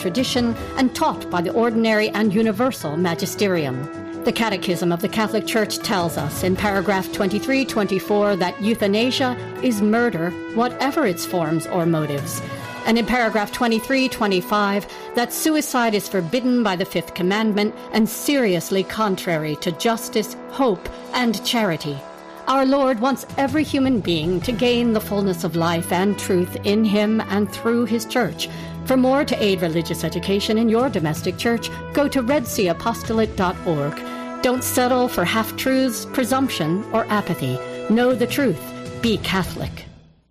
tradition and taught by the ordinary and universal magisterium. The Catechism of the Catholic Church tells us in paragraph 2324 that euthanasia is murder, whatever its forms or motives. And in paragraph 2325, that suicide is forbidden by the Fifth Commandment and seriously contrary to justice, hope, and charity. Our Lord wants every human being to gain the fullness of life and truth in Him and through His Church. For more to aid religious education in your domestic church, go to redseaapostolate.org. Don't settle for half-truths, presumption, or apathy. Know the truth. Be Catholic.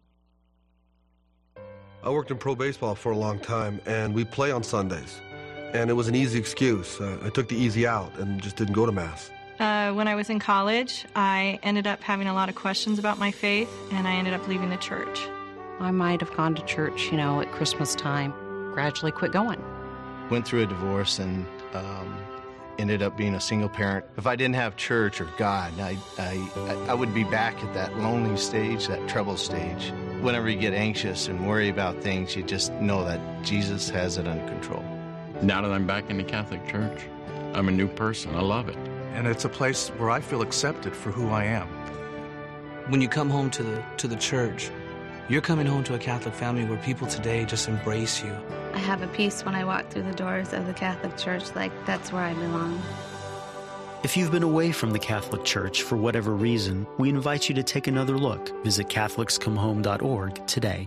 I worked in pro baseball for a long time, and we play on Sundays. And it was an easy excuse. I took the easy out and just didn't go to Mass. When I was in college, I ended up having a lot of questions about my faith, and I ended up leaving the church. I might have gone to church, at Christmas time, gradually quit going. Went through a divorce and ended up being a single parent. If I didn't have church or God, I would be back at that lonely stage, that trouble stage. Whenever you get anxious and worry about things, you just know that Jesus has it under control. Now that I'm back in the Catholic Church, I'm a new person. I love it. And it's a place where I feel accepted for who I am. When you come home to the church, you're coming home to a Catholic family where people today just embrace you. I have a peace when I walk through the doors of the Catholic Church, like that's where I belong. If you've been away from the Catholic Church for whatever reason, we invite you to take another look. Visit CatholicsComeHome.org today.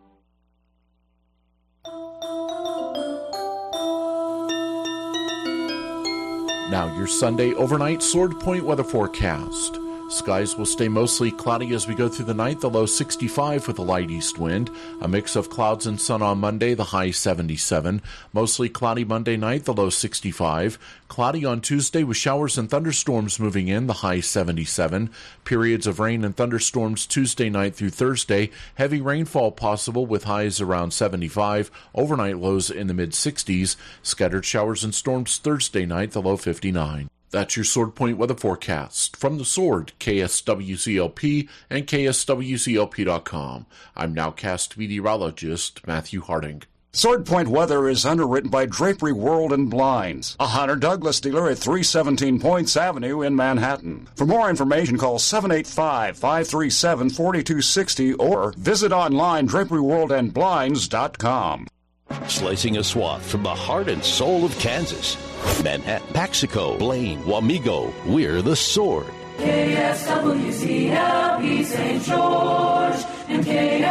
Now your Sunday overnight Sword Point weather forecast. Skies will stay mostly cloudy as we go through the night, the low 65 with a light east wind. A mix of clouds and sun on Monday, the high 77. Mostly cloudy Monday night, the low 65. Cloudy on Tuesday with showers and thunderstorms moving in, the high 77. Periods of rain and thunderstorms Tuesday night through Thursday. Heavy rainfall possible with highs around 75. Overnight lows in the mid-60s. Scattered showers and storms Thursday night, the low 59. That's your Sword Point weather forecast. From the Sword, KSWCLP and KSWCLP.com. I'm nowcast meteorologist Matthew Harding. Sword Point weather is underwritten by Drapery World and Blinds, a Hunter Douglas dealer at 317 Points Avenue in Manhattan. For more information, call 785-537-4260 or visit online draperyworldandblinds.com. Slicing a swath from the heart and soul of Kansas. Manhattan, Paxico, Blaine, Wamego, we're the Sword. KSWCLP St. George and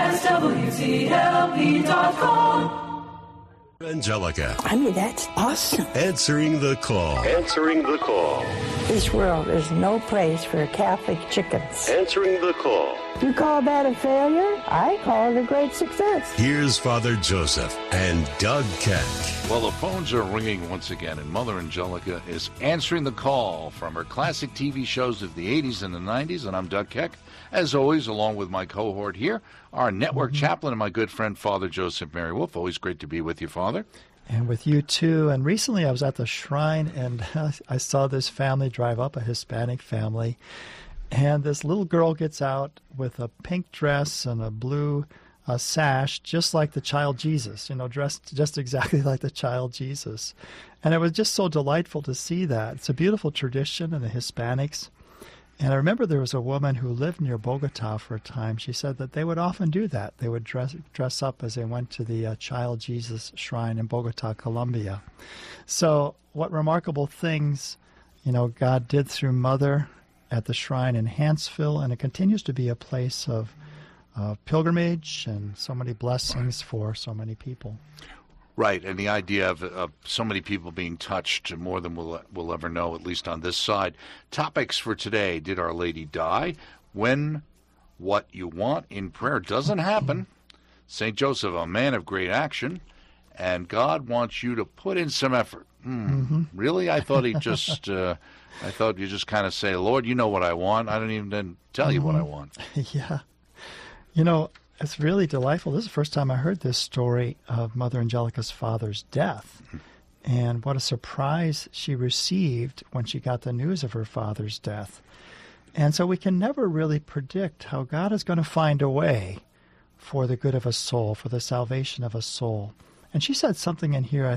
KSWCLP.com. Angelica. I mean, that's awesome. Answering the call. Answering the call. This world is no place for Catholic chickens. Answering the call. You call that a failure? I call it a great success. Here's Father Joseph and Doug Keck. Well, the phones are ringing once again, and Mother Angelica is answering the call from her classic TV shows of the 80s and the 90s, and I'm Doug Keck, as always, along with my cohort here, our network chaplain and my good friend, Father Joseph Mary Wolf. Always great to be with you, Father. And with you, too. And recently I was at the shrine, and I saw this family drive up, a Hispanic family, and this little girl gets out with a pink dress and a blue sash, just like the child Jesus, dressed just exactly like the child Jesus. And it was just so delightful to see that. It's a beautiful tradition in the Hispanics. And I remember there was a woman who lived near Bogota for a time. She said that they would often do that. They would dress up as they went to the Child Jesus shrine in Bogota, Colombia. So what remarkable things, God did through Mother at the shrine in Hanceville, and it continues to be a place of pilgrimage and so many blessings for so many people. Right, and the idea of so many people being touched, more than we'll ever know, at least on this side. Topics for today: did Our Lady die? When what you want in prayer doesn't happen. St. Joseph, a man of great action, and God wants you to put in some effort. Really? I thought he just, I thought you just kind of say, Lord, you know what I want. I don't even then tell you what I want. Yeah. It's really delightful. This is the first time I heard this story of Mother Angelica's father's death. And what a surprise she received when she got the news of her father's death. And so we can never really predict how God is going to find a way for the good of a soul, for the salvation of a soul. And she said something in here I